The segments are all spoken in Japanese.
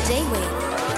J-Wave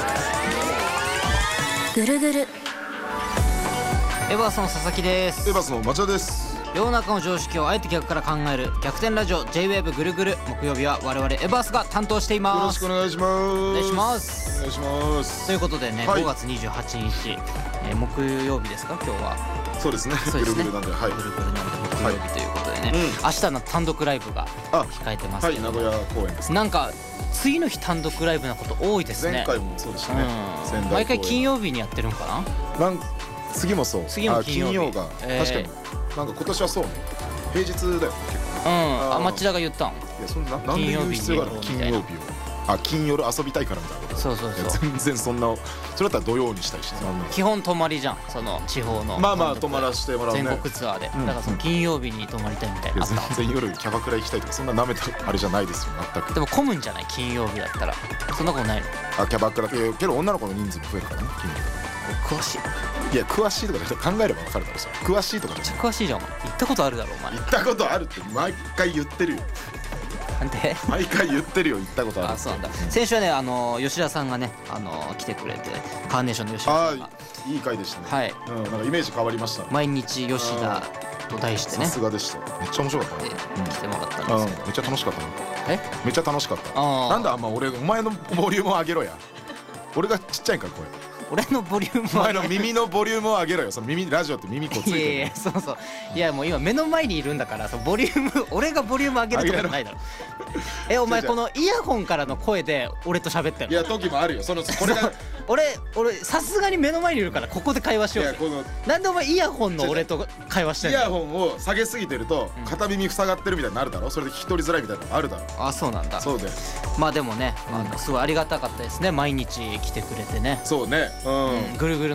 ぐるぐる。 エバースの佐々木です。 エバスの町田です。 世の中の常識をあえて逆から考える逆転ラジオ J-Wave ぐるぐる。木曜日は我々エバースが担当しています。 よろしくお願いします。 お願いします。 お願いします。 ということでね、 はい、 5月28日、木曜日ですか今日は。 そうですね。 そうですね。 ぐるぐるなんで、はい、 ぐるぐるなんで木曜日ということでね、 はい、 明日の単独ライブが控えてますけど、 はい、名古屋公演です。 なんか次の日単独ライブなこと多いですね。 前回もそうでしたね、 毎回金曜日にやってるんかな。 次もそう。 次も金曜日が、確かになんか今年はそうね、平日だよね結構。町田が言ったん。 いや、そんな何で言う必要がある。金曜日を金夜遊びたいからみたいなこと。 そう全然そんな、それだったら土曜にしたいし、 基本泊まりじゃん、その地方の。 まあ泊まらせてもらうね、 全国ツアーで。だからその金曜日に泊まりたいみたいな。 全然夜キャバクラ行きたいとかそんな舐めたあれじゃないですよ全く。 でも混むんじゃない金曜日だったら。そんなことないの。 キャバクラけど女の子の人数も増えるからね、金曜日。 詳しい。 いや、詳しいとか考えれば分かるだろ。それ詳しいとかじゃない。 詳しいじゃんお前。行ったことあるだろお前。 行ったことあるって毎回言ってるよ。 なんで毎回言ってるよ、行ったことある。 あ、そうなんだ。先週はね、吉田さんがね、来てくれて、カーネーションの吉田さんが。 いい回でしたね。 はい、 なんかイメージ変わりました。 毎日吉田と題してね。 さすがでした。めっちゃ面白かったね。 来てもらったんですけど、 めっちゃ楽しかったね。めっちゃ楽しかった。なんだ、お前のボリュームを上げろや。俺がちっちゃいから声。 俺のボリュームお前の耳のボリュームを上げろよ。その耳、ラジオって耳こうついてる。 いやそうそう。いやもう今目の前にいるんだから、そのボリューム、俺がボリューム上げるとかないだろ。お前このイヤホンからの声で俺と喋ってる。 いや、時もあるよ。これが俺さすがに目の前にいるからここで会話しようぜ。なんでお前イヤホンの俺と会話してんの。 イヤホンを下げすぎてると片耳塞がってるみたいになるだろ。それで聞き取りづらいみたいなのあるだろ。 あ、そうなんだ。 そうで、 まあでもね、すごいありがたかったですね。毎日来てくれてね。 そうね。 ぐるぐる